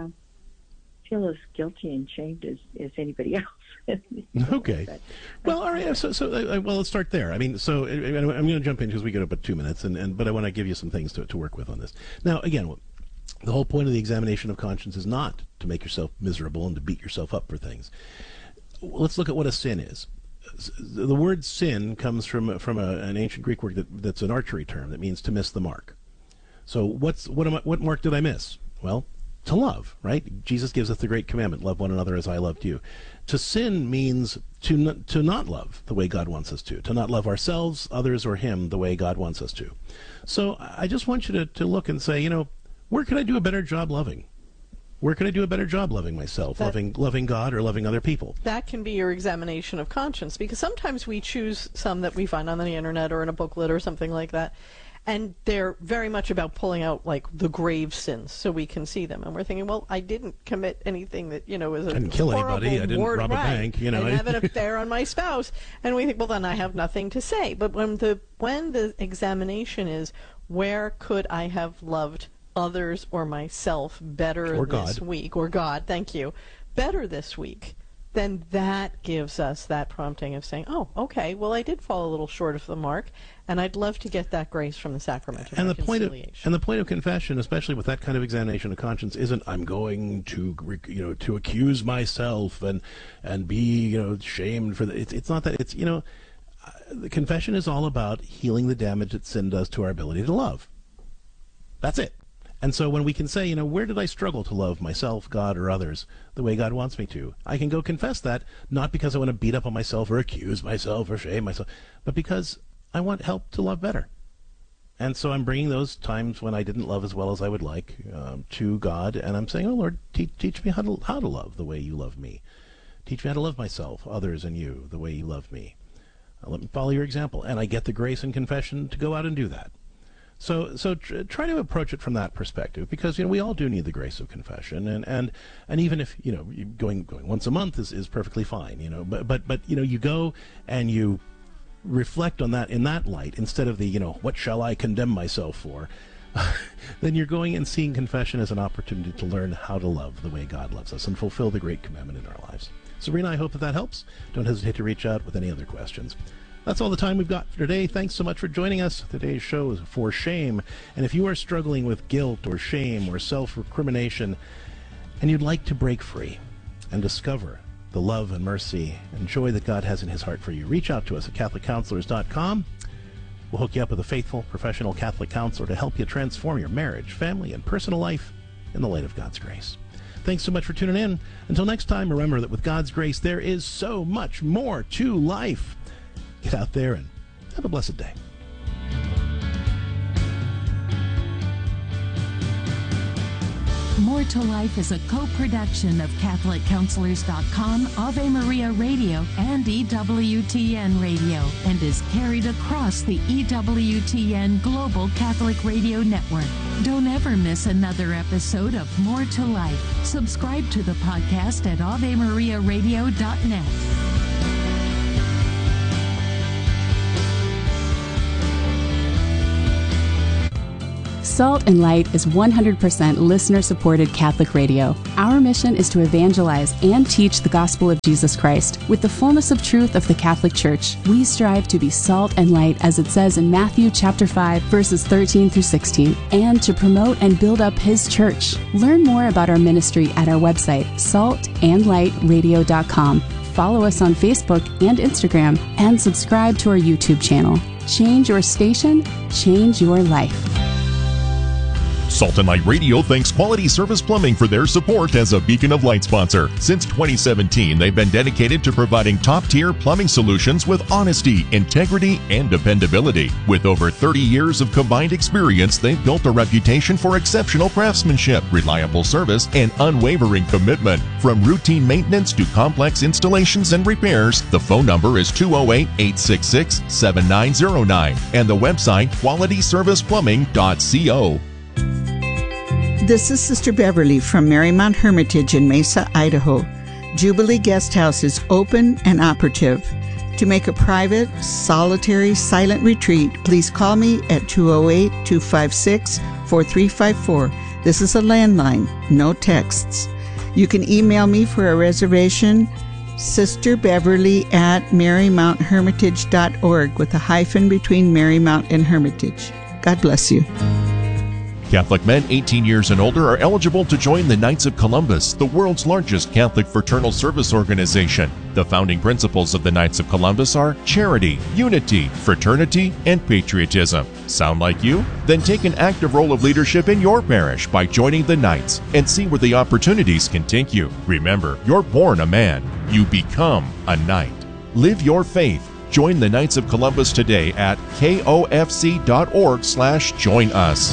feel as guilty and shamed as anybody else. Okay. Well, all right. So well, let's start there. I mean, so I'm going to jump in because we got about 2 minutes, but I want to give you some things to work with on this. Now, again, the whole point of the examination of conscience is not to make yourself miserable and to beat yourself up for things. Let's look at what a sin is. The word sin comes from an ancient Greek word that's an archery term that means to miss the mark. So what mark did I miss? Well, to love, right? Jesus gives us the great commandment, love one another as I loved you. To sin means to not love the way God wants us to not love ourselves, others, or Him the way God wants us to. So I just want you to look and say, where can I do a better job loving? Where can I do a better job loving myself, loving God, or loving other people? That can be your examination of conscience, because sometimes we choose some that we find on the internet or in a booklet or something like that, and they're very much about pulling out like the grave sins so we can see them. And we're thinking, well, I didn't commit anything that, was a I didn't kill anybody, I didn't rob a bank, I didn't have an affair on my spouse. And we think, well, then I have nothing to say. But when the examination is, where could I have loved others or myself better this week, or God, thank you, better this week, then that gives us that prompting of saying, oh, okay, well, I did fall a little short of the mark, and I'd love to get that grace from the sacrament of reconciliation. The point of confession, especially with that kind of examination of conscience, isn't I'm going to accuse myself and be shamed for that. It's not that. It's the confession is all about healing the damage that sin does to our ability to love. That's it. And so when we can say, where did I struggle to love myself, God, or others the way God wants me to? I can go confess that, not because I want to beat up on myself or accuse myself or shame myself, but because I want help to love better. And so I'm bringing those times when I didn't love as well as I would like to God, and I'm saying, oh, Lord, teach me how to love the way you love me. Teach me how to love myself, others, and you the way you love me. Let me follow your example. And I get the grace and confession to go out and do that. So try to approach it from that perspective, because we all do need the grace of confession, and even if going once a month is perfectly fine, but you go and you reflect on that in that light instead of the what shall I condemn myself for, then you're going and seeing confession as an opportunity to learn how to love the way God loves us and fulfill the great commandment in our lives. Sabrina, I hope that helps. Don't hesitate to reach out with any other questions. That's all the time we've got for today. Thanks so much for joining us. Today's show is For Shame. And if you are struggling with guilt or shame or self-recrimination, and you'd like to break free and discover the love and mercy and joy that God has in His heart for you, reach out to us at CatholicCounselors.com. We'll hook you up with a faithful, professional Catholic counselor to help you transform your marriage, family, and personal life in the light of God's grace. Thanks so much for tuning in. Until next time, remember that with God's grace, there is so much more to life. Get out there and have a blessed day. More to Life is a co-production of CatholicCounselors.com, Ave Maria Radio, and EWTN Radio, and is carried across the EWTN Global Catholic Radio Network. Don't ever miss another episode of More to Life. Subscribe to the podcast at AveMariaRadio.net. Salt and Light is 100% listener-supported Catholic radio. Our mission is to evangelize and teach the gospel of Jesus Christ with the fullness of truth of the Catholic Church. We strive to be salt and light, as it says in Matthew chapter 5, verses 13 through 16, and to promote and build up His church. Learn more about our ministry at our website, saltandlightradio.com. Follow us on Facebook and Instagram, and subscribe to our YouTube channel. Change your station, change your life. Salt and Light Radio thanks Quality Service Plumbing for their support as a Beacon of Light sponsor. Since 2017, they've been dedicated to providing top-tier plumbing solutions with honesty, integrity, and dependability. With over 30 years of combined experience, they've built a reputation for exceptional craftsmanship, reliable service, and unwavering commitment. From routine maintenance to complex installations and repairs, the phone number is 208-866-7909 and the website qualityserviceplumbing.co. This is Sister Beverly from Marymount Hermitage in Mesa, Idaho. Jubilee Guest House is open and operative. To make a private, solitary, silent retreat, please call me at 208-256-4354. This is a landline, no texts. You can email me for a reservation, sisterbeverly@marymounthermitage.org with a hyphen between Marymount and Hermitage. God bless you. Catholic men 18 years and older are eligible to join the Knights of Columbus, the world's largest Catholic fraternal service organization. The founding principles of the Knights of Columbus are charity, unity, fraternity, and patriotism. Sound like you? Then take an active role of leadership in your parish by joining the Knights and see where the opportunities can take you. Remember, you're born a man. You become a knight. Live your faith. Join the Knights of Columbus today at kofc.org/join us.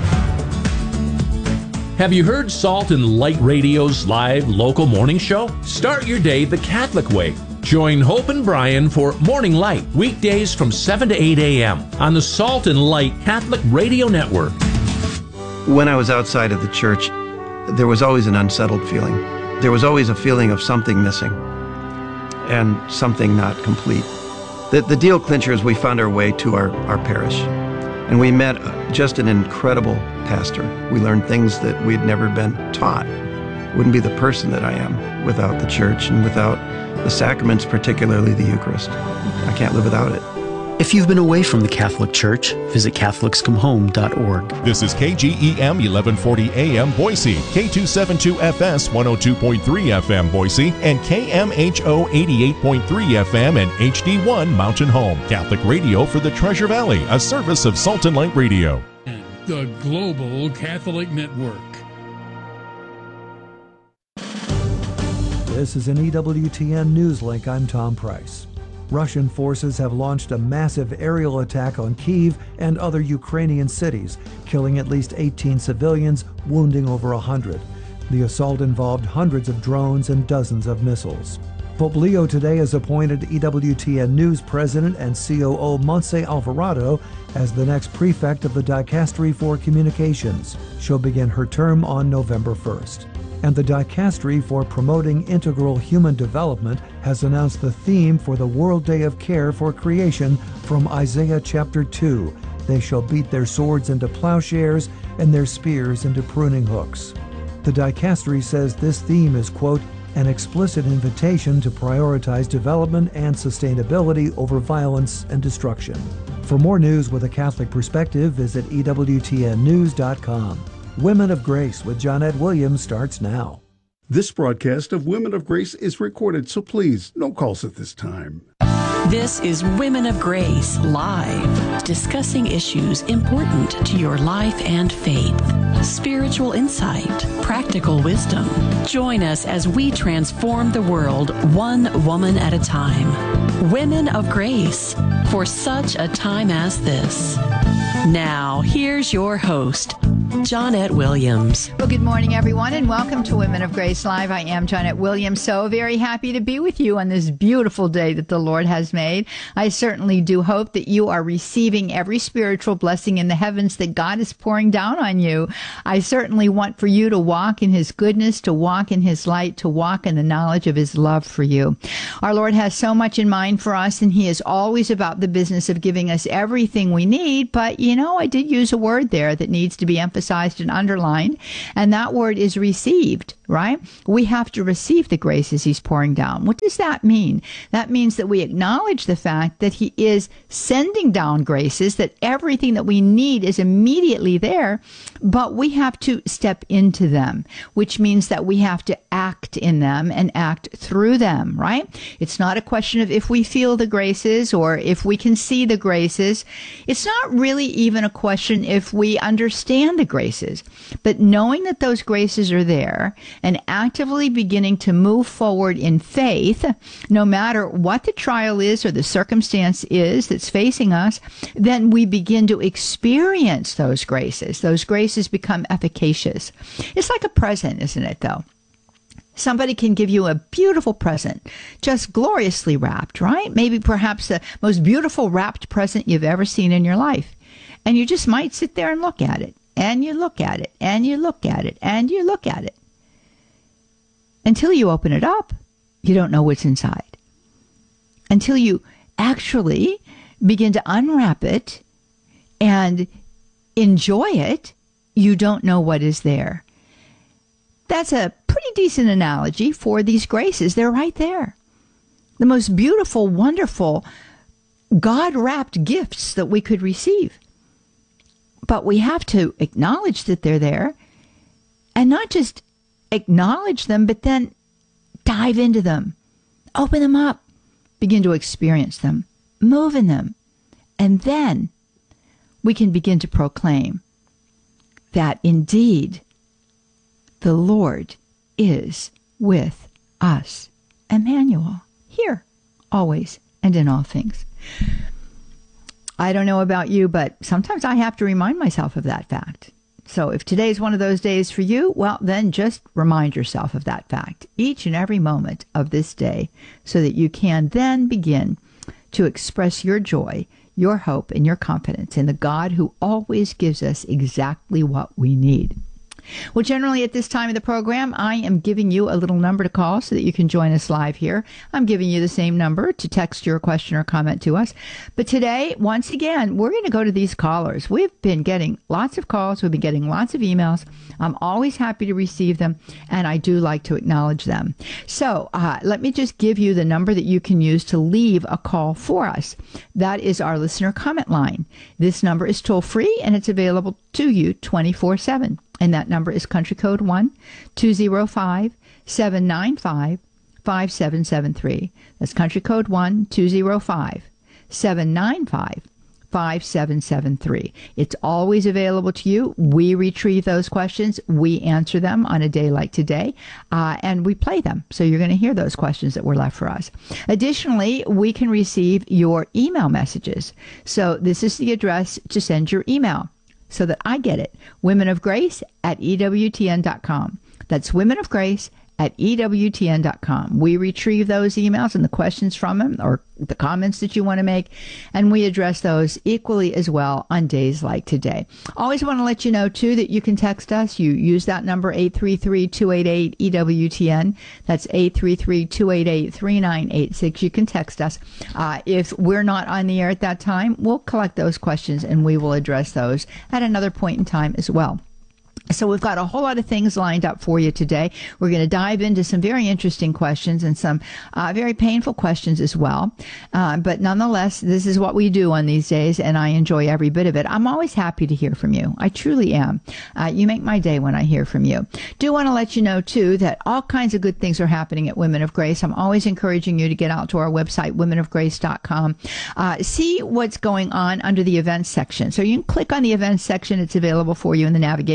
Have you heard Salt and Light Radio's live local morning show? Start your day the Catholic way. Join Hope and Brian for Morning Light, weekdays from 7 to 8 a.m. on the Salt and Light Catholic Radio Network. When I was outside of the church, there was always an unsettled feeling. There was always a feeling of something missing and something not complete. The deal clincher is we found our way to our parish. And we met just an incredible pastor. We learned things that we'd never been taught. Wouldn't be the person that I am without the church and without the sacraments, particularly the Eucharist. I can't live without it. If you've been away from the Catholic Church, visit CatholicsComeHome.org. This is KGEM 1140 AM Boise, K272FS 102.3 FM Boise, and KMHO 88.3 FM and HD1 Mountain Home. Catholic radio for the Treasure Valley, a service of Salt and Light Radio. The Global Catholic Network. This is an EWTN News Link. I'm Tom Price. Russian forces have launched a massive aerial attack on Kyiv and other Ukrainian cities, killing at least 18 civilians, wounding over 100. The assault involved hundreds of drones and dozens of missiles. Pope Leo today has appointed EWTN News President and COO Montse Alvarado as the next prefect of the Dicastery for Communications. She'll begin her term on November 1st. And the Dicastery for Promoting Integral Human Development has announced the theme for the World Day of Care for Creation from Isaiah chapter 2. They shall beat their swords into plowshares and their spears into pruning hooks. The Dicastery says this theme is, quote, an explicit invitation to prioritize development and sustainability over violence and destruction. For more news with a Catholic perspective, visit EWTNnews.com. Women of Grace with Johnnette Williams starts now. This broadcast of Women of Grace is recorded, so please, no calls at this time. This is Women of Grace Live, discussing issues important to your life and faith. Spiritual insight, practical wisdom. Join us as we transform the world one woman at a time. Women of Grace, for such a time as this. Now, here's your host, Johnette Williams. Well, good morning, everyone, and welcome to Women of Grace Live. I am Johnette Williams, so very happy to be with you on this beautiful day that the Lord has made. I certainly do hope that you are receiving every spiritual blessing in the heavens that God is pouring down on you. I certainly want for you to walk in His goodness, to walk in His light, to walk in the knowledge of His love for you. Our Lord has so much in mind for us, and He is always about the business of giving us everything we need. But, I did use a word there that needs to be emphasized and underlined, and that word is received, right? We have to receive the graces He's pouring down. What does that mean? That means that we acknowledge the fact that He is sending down graces, that everything that we need is immediately there, but we have to step into them, which means that we have to act in them and act through them, right? It's not a question of if we feel the graces or if we can see the graces. It's not really even a question if we understand the graces, but knowing that those graces are there and actively beginning to move forward in faith, no matter what the trial is or the circumstance is that's facing us, then we begin to experience those graces. Those graces become efficacious. It's like a present, isn't it, though? Somebody can give you a beautiful present, just gloriously wrapped, right? Maybe perhaps the most beautiful wrapped present you've ever seen in your life. And you just might sit there and look at it, and you look at it, and you look at it, and you look at it. Until you open it up, you don't know what's inside. Until you actually begin to unwrap it and enjoy it, you don't know what is there. That's a pretty decent analogy for these graces. They're right there. The most beautiful, wonderful, God-wrapped gifts that we could receive. But we have to acknowledge that they're there, and not just acknowledge them, but then dive into them, open them up, begin to experience them, move in them, and then we can begin to proclaim that indeed the Lord is with us. Emmanuel, here, always, and in all things. I don't know about you, but sometimes I have to remind myself of that fact. So if today's one of those days for you, well, then just remind yourself of that fact each and every moment of this day so that you can then begin to express your joy, your hope, and your confidence in the God who always gives us exactly what we need. Well, generally at this time of the program, I am giving you a little number to call so that you can join us live here. I'm giving you the same number to text your question or comment to us. But today, once again, we're going to go to these callers. We've been getting lots of calls. We've been getting lots of emails. I'm always happy to receive them, and I do like to acknowledge them. So let me just give you the number that you can use to leave a call for us. That is our listener comment line. This number is toll free, and it's available to you 24/7. And that number is country code 1-205-795-5773. That's country code 1-205-795-5773. It's always available to you. We retrieve those questions. We answer them on a day like today, and we play them. So you're going to hear those questions that were left for us. Additionally, we can receive your email messages. So this is the address to send your email, so that I get it. womenofgrace@EWTN.com. That's womenofgrace@EWTN.com. We retrieve those emails and the questions from them, or the comments that you want to make, and we address those equally as well on days like today. Always want to let you know, too, that you can text us. You use that number, 833-288-EWTN. That's 833-288-3986. You can text us. If we're not on the air at that time, we'll collect those questions and we will address those at another point in time as well. So we've got a whole lot of things lined up for you today. We're going to dive into some very interesting questions and some very painful questions as well. But nonetheless, this is what we do on these days, and I enjoy every bit of it. I'm always happy to hear from you. I truly am. You make my day when I hear from you. Do want to let you know, too, that all kinds of good things are happening at Women of Grace. I'm always encouraging you to get out to our website, womenofgrace.com. See what's going on under the events section. So you can click on the events section. It's available for you in the navigational bar.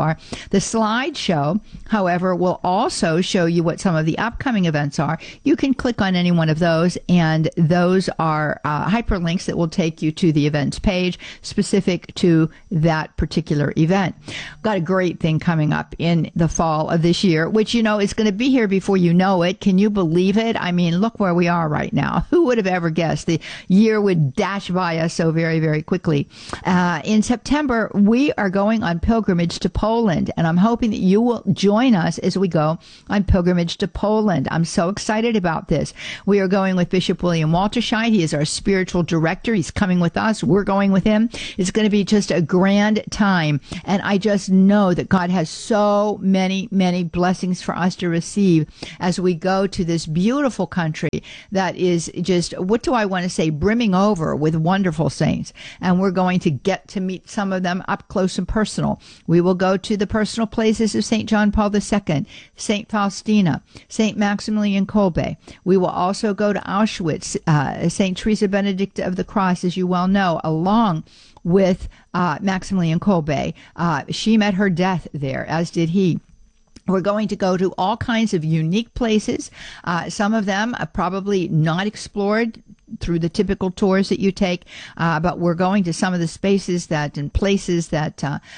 are. The slideshow, however, will also show you what some of the upcoming events are. You can click on any one of those, and those are hyperlinks that will take you to the events page specific to that particular event. Got a great thing coming up in the fall of this year, which, you know, is going to be here before you know it. Can you believe it? I mean, look where we are right now. Who would have ever guessed the year would dash by us so very, very quickly? In September, we are going on pilgrimage to Poland, and I'm hoping that you will join us as we go on pilgrimage to Poland. I'm so excited about this. We are going with Bishop William Walterscheid. He is our spiritual director. He's coming with us. We're going with him. It's going to be just a grand time, and I just know that God has so many, many blessings for us to receive as we go to this beautiful country that is just, what do I want to say, brimming over with wonderful saints. And we're going to get to meet some of them up close and personal. We will go to the personal places of St. John Paul II, St. Faustina, St. Maximilian Kolbe. We will also go to Auschwitz, St. Teresa Benedict of the Cross, as you well know, along with Maximilian Kolbe. She met her death there, as did he. We're going to go to all kinds of unique places. Some of them are probably not explored through the typical tours that you take, but we're going to some of the spaces and places that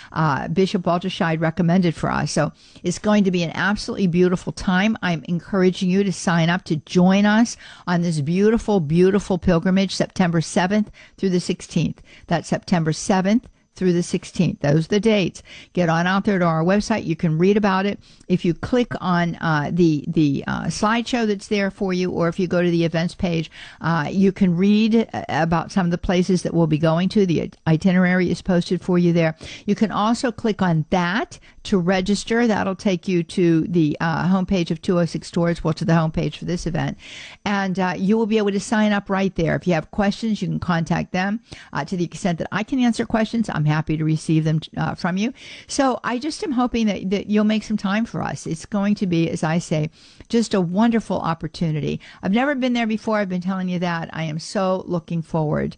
Bishop Walterscheid recommended for us. So it's going to be an absolutely beautiful time. I'm encouraging you to sign up to join us on this beautiful, beautiful pilgrimage, September 7th through the 16th. That's September 7th through the 16th. Those are the dates. Get on out there to our website. You can read about it. If you click on the slideshow that's there for you, or if you go to the events page, you can read about some of the places that we'll be going to. The itinerary is posted for you there. You can also click on that to register. That'll take you to the homepage of 206 Tours, well, to the homepage for this event. And you will be able to sign up right there. If you have questions, you can contact them. To the extent that I can answer questions, I'm happy to receive them from you. So I just am hoping that you'll make some time for us. It's going to be, as I say, just a wonderful opportunity. I've never been there before. I've been telling you that. I am so looking forward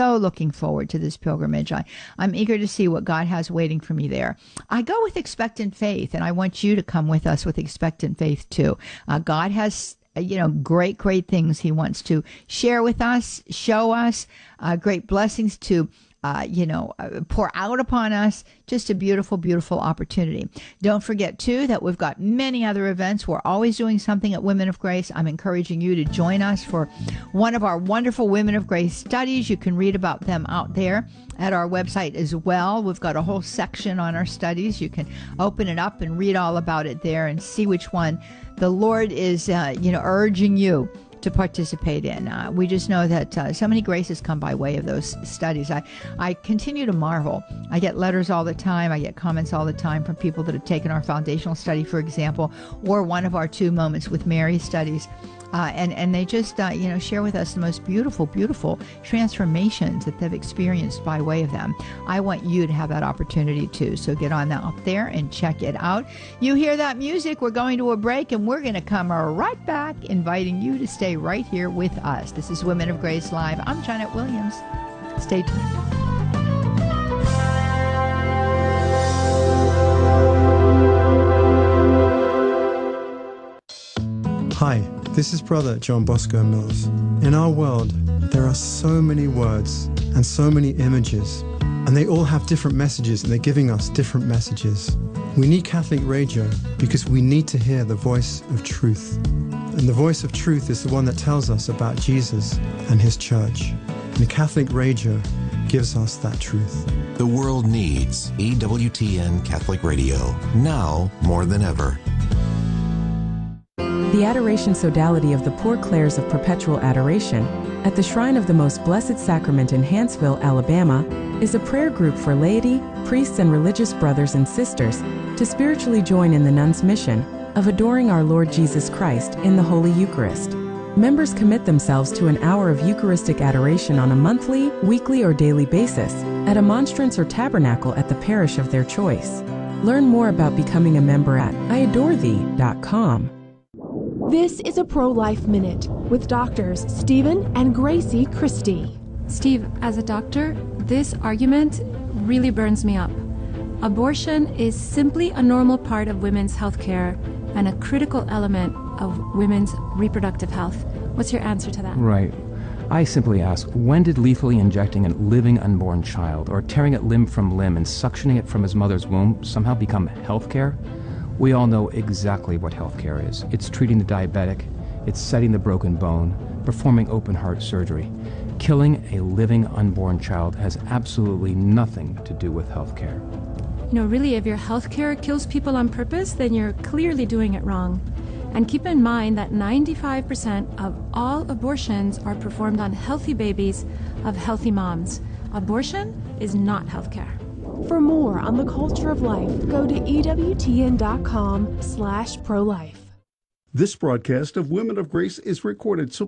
to this pilgrimage. I'm eager to see what God has waiting for me there. I go with expectant faith, and I want you to come with us with expectant faith too. God has great things he wants to share with us, show us, great blessings to pour out upon us. Just a beautiful, beautiful opportunity. Don't forget, too, that we've got many other events. We're always doing something at Women of Grace. I'm encouraging you to join us for one of our wonderful Women of Grace studies. You can read about them out there at our website as well. We've got a whole section on our studies. You can open it up and read all about it there and see which one the Lord is, urging you to participate in. We just know that so many graces come by way of those studies. I continue to marvel. I get letters all the time. I get comments all the time from people that have taken our foundational study, for example, or one of our 2 Moments with Mary studies. And they just, share with us the most beautiful, beautiful transformations that they've experienced by way of them. I want you to have that opportunity too. So get on out there and check it out. You hear that music? We're going to a break, and we're going to come right back, inviting you to stay right here with us. This is Women of Grace Live. I'm Janet Williams. Stay tuned. Hi, this is Brother John Bosco Mills. In our world, there are so many words and so many images, and they all have different messages, and they're giving us different messages. We need Catholic radio because we need to hear the voice of truth. And the voice of truth is the one that tells us about Jesus and his church. And the Catholic radio gives us that truth. The world needs EWTN Catholic Radio, now more than ever. The Adoration Sodality of the Poor Clares of Perpetual Adoration at the Shrine of the Most Blessed Sacrament in Hanceville, Alabama, is a prayer group for laity, priests, and religious brothers and sisters to spiritually join in the nuns' mission of adoring our Lord Jesus Christ in the Holy Eucharist. Members commit themselves to an hour of Eucharistic adoration on a monthly, weekly, or daily basis at a monstrance or tabernacle at the parish of their choice. Learn more about becoming a member at iadorethee.com. This is a Pro-Life Minute with doctors Stephen and Gracie Christie. Steve, as a doctor, this argument really burns me up. Abortion is simply a normal part of women's health care and a critical element of women's reproductive health. What's your answer to that? Right. I simply ask, when did lethally injecting a living unborn child or tearing it limb from limb and suctioning it from his mother's womb somehow become health care? We all know exactly what health care is. It's treating the diabetic, it's setting the broken bone, performing open heart surgery. Killing a living unborn child has absolutely nothing to do with health care. Really, if your health care kills people on purpose, then you're clearly doing it wrong. And keep in mind that 95% of all abortions are performed on healthy babies of healthy moms. Abortion is not health care. For more on the culture of life, go to EWTN.com/pro-life. This broadcast of Women of Grace is recorded, so